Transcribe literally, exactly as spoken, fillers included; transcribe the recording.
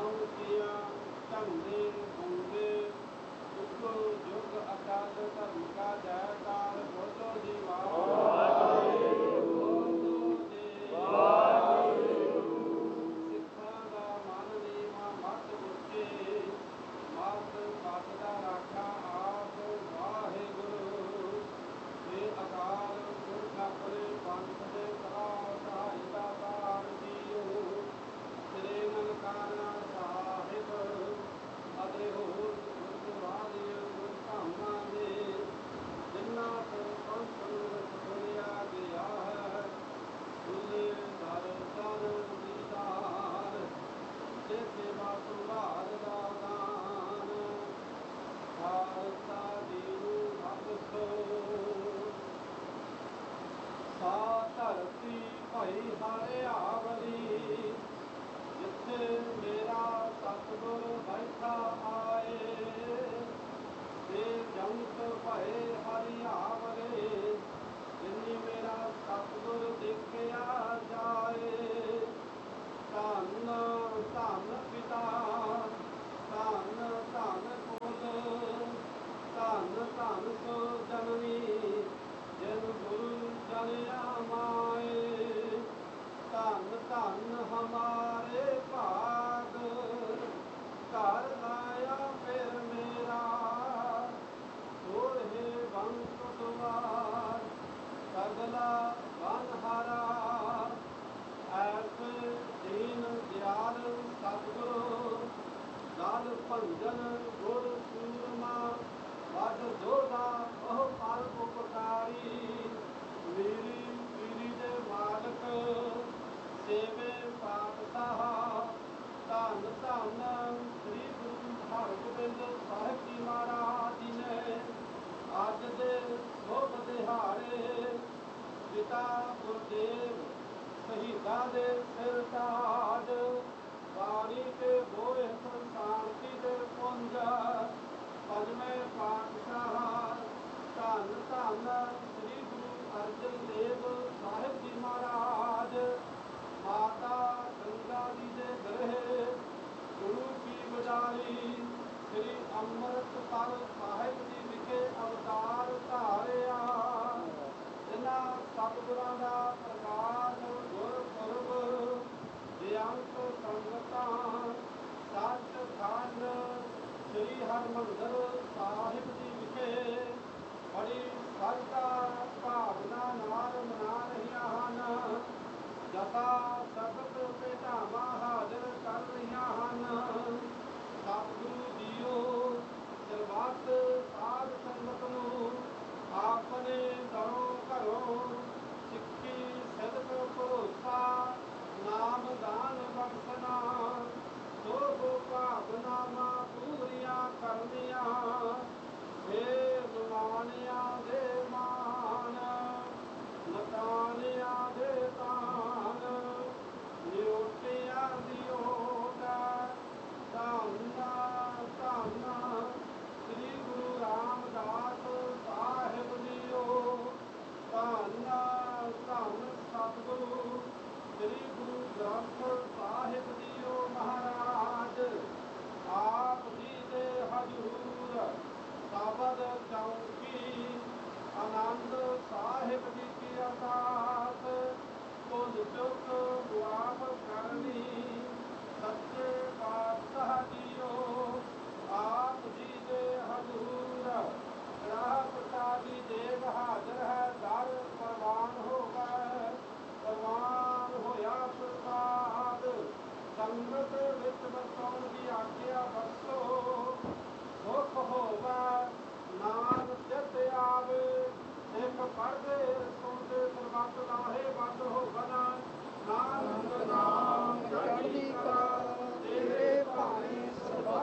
ਕੀਆਂ ਝੰਡੇ ਹੁੰਦੇ ਜੁਗ ਜੁਗ ਅਕਾਲ ਧਰਮ ਕਾ ਜੈਕਾਰ ਬੋਲੋ ਜੀ ਵਾਹਿਗੁਰੂ ਸਿੱਖਾਂ ਦਾ ਮਨ ਨੀਵਾਂ ਮੱਤ ਉੱਚੇ ਮਤ ਪਤ ਦਾ ਰਾਖਾ ਆਪ ਵਾਹਿਗੁਰੂ ਇਹ ਅਕਾਲ ਪੁਰਖ ਆਪਣੇ ਪੰਥ ਦੇ ਸਲਾਹ ਸਹਾਇਤਾ ਕਾਰ ਜੀਓ ਸ੍ਰੀ ਨਨਕਾਣਾ ਸਾਹਿਬ ਅਤੇ ਹੋਰ ਗੁਰਦੁਆਰਿਆਂ ਗੁਰਧਾਮਾਂ ਦੇ ਜਿਨ੍ਹਾਂ ਤੋਂ ਪੰਥ ਨੂੰ ਸੁਣਿਆ ਗਿਆ ਹੈ ਖੁੱਲੇ ਦਰ ਦਰ ਦੀਦਾਰ ਤੇ ਸੇਵਾ ਸੰਭਾਲ ਦਾ ਦਾਨ ਖਾਲਸਾ ਜੀ ਨੂੰ ਬਖਸ਼ੋ। ਸਾ ਧਰਤੀ ਭਈ ਹਰਿਆਵਲੀ ਜਿੱਥੇ ਮੇਰਾ ਸਤਿਗੁਰ ਬੈਠਾ ਆਏ ਤੇ ਜੰਤ ਭਏ ਹਰਿਆਵਲੇ ਜਿਨੀ ਮੇਰਾ ਸਤਿਗੁਰ ਦੇਖਿਆ ਜਾਏ। ਧੰਨ ਧੰਨ ਪਿਤਾ ਧੰਨ ਧੰਨ ਕੁਲ ਧੰਨ ਧੰਨ ਸੋ ਜਨਨੀ ਜਿਨ ਗੁਰੂ ਜਨਿਆ ਮਾਏ। ਧੰਨ ਧੰਨ ਹਮਾਰੇ ਭਾਗ ਘਰ ਆਇਆ ਫਿਰ ਮੇਰਾ ਸੋਹੇ ਬੰਤ ਦੁਆਰ ਸਗਲਾ ਬਨਹਾਰਾ ਐਸੇ ਦੀਨ ਦਿਆਲ ਸਤਿਗੁਰੂ ਦਲ ਭੰਜਨ ਗੁਰ ਸੂਰਮਾ ਵੱਡ ਜੋਧਾ ਉਹ ਪਰ ਉਪਕਾਰੀ ਮੇਰੀ ਪੀਰੀ ਦੇ ਮਾਲਕ ਸੇਵੇ ਪਾਤਸ਼ਾਹ। ਧੰਨ ਧੰਨ ਸ੍ਰੀ ਗੁਰੂ ਹਰਗੋਬਿੰਦ ਸਾਹਿਬ ਜੀ ਮਹਾਰਾਜ ਜੀ ਨੇ ਅੱਜ ਦੇ ਸ਼ੁਭ ਦਿਹਾੜੇ ਪਿਤਾ ਗੁਰਦੇਵ ਸ਼ਹੀਦਾਂ ਦੇ ਸਿਰ ਤਾਜ ਬਾਣੀ ਕੇ ਬੋਏ ਸ਼ਾਂਤੀ ਦੇ ਪੁੰਜ ਪੰਜਵੇਂ ਪਾਤਸ਼ਾਹ ਧੰਨ ਧੰਨ ਸ੍ਰੀ ਗੁਰੂ ਅਰਜਨ ਦੇਵ ਸਾਹਿਬ ਜੀ ਮਹਾਰਾਜ ਮਾਤਾ ਗੰਗਾ ਜੀ ਦੇ ਗ੍ਰਹਿ ਗੁਰੂ ਕੀ ਬਜਾਰੀ ਸ੍ਰੀ ਅੰਮ੍ਰਿਤਸਰ ਸਾਹਿਬ ਜੀ ਵਿਖੇ ਅਵਤਾਰ ਧਾਰਿਆ। ਜਿਨ੍ਹਾਂ ਸਤਿਗੁਰਾਂ ਦਾ ਪ੍ਰਕਾਸ਼ ਗੁਰਪੁਰਬ ਬੇਅੰਤ ਸੰਗਤਾਂ ਸੱਚਖੰਡ ਸ੍ਰੀ ਹਰਿਮੰਦਰ ਸਾਹਿਬ ਜੀ ਵਿਖੇ ਬੜੀ ਸ਼ਰਧਾ ਭਾਵਨਾ ਨਾਲ ਮਨਾ ਰਹੀਆਂ ਹਨ। ਜਥਾ ਸਖਤ ਭੇਟਾਂ